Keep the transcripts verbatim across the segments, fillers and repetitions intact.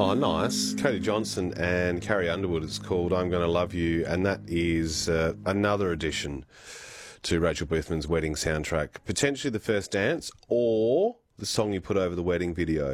Oh, nice. Cody Johnson and Carrie Underwood. It's called I'm Gonna Love You, and that is uh, another addition to Rachel Boothman's wedding soundtrack. Potentially the first dance or the song you put over the wedding video.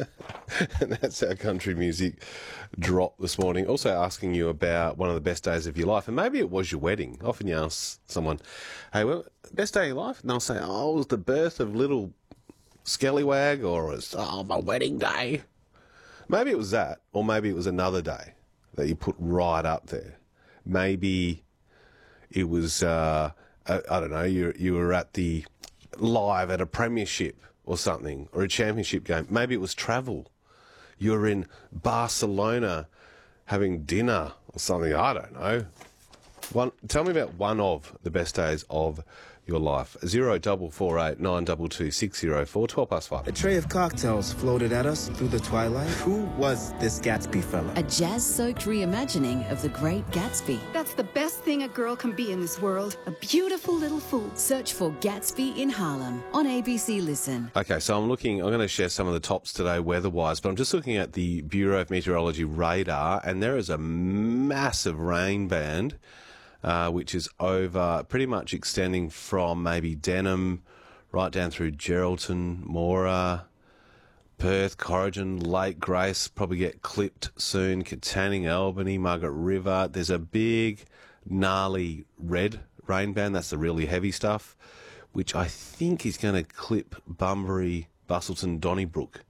And that's our country music drop this morning. Also asking you about one of the best days of your life, and maybe it was your wedding. Often you ask someone, hey, well, best day of your life? And they'll say, oh, it was the birth of little Skellywag, or it's, oh, my wedding day. Maybe it was that, or maybe it was another day that you put right up there. Maybe it was, uh, I, I don't know, you you were at the live at a premiership or something, or a championship game. Maybe it was travel. You were in Barcelona having dinner or something. I don't know. One, tell me about one of the best days of your life. Zero double four eight nine double two six zero four, twelve past five. A tray of cocktails floated at us through the twilight. Who was this Gatsby fella? A jazz-soaked reimagining of The Great Gatsby. That's the best thing a girl can be in this world. A beautiful little fool. Search for Gatsby in Harlem on A B C Listen. Okay, so I'm looking, I'm going to share some of the tops today weather-wise, but I'm just looking at the Bureau of Meteorology radar, and there is a massive rain band Uh, which is over, pretty much extending from maybe Denham right down through Geraldton, Mora, Perth, Corrigan, Lake Grace, probably get clipped soon, Katanning, Albany, Margaret River. There's a big, gnarly red rain band, that's the really heavy stuff, which I think is going to clip Bunbury, Bustleton, Donnybrook.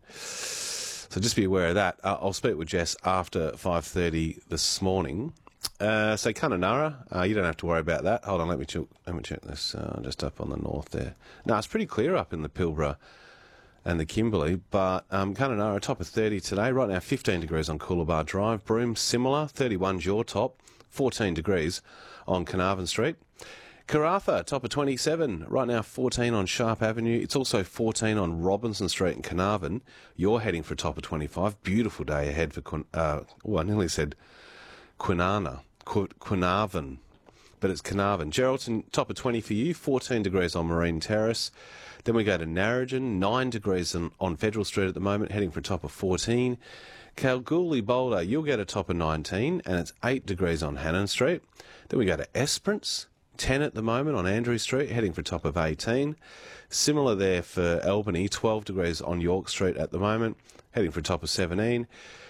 So just be aware of that. Uh, I'll speak with Jess after five thirty this morning. Uh, so Kununurra, uh, you don't have to worry about that. Hold on, let me check, let me check this. Uh, just up on the north there. No, it's pretty clear up in the Pilbara and the Kimberley, but um, Kununurra, top of thirty today. Right now, fifteen degrees on Coolabah Drive. Broome, similar, thirty-one's your top, fourteen degrees on Carnarvon Street. Karratha, top of twenty-seven. Right now, fourteen on Sharp Avenue. It's also fourteen on Robinson Street in Carnarvon. You're heading for a top of twenty-five. Beautiful day ahead for, uh, oh, I nearly said Kwinana, Quinarvon, but it's Carnarvon. Geraldton, top of twenty for you, fourteen degrees on Marine Terrace. Then we go to Narrogin, nine degrees on, on Federal Street at the moment, heading for a top of fourteen. Kalgoorlie Boulder, you'll get a top of nineteen, and it's eight degrees on Hannon Street. Then we go to Esperance, ten at the moment on Andrew Street, heading for a top of eighteen. Similar there for Albany, twelve degrees on York Street at the moment, heading for a top of seventeen.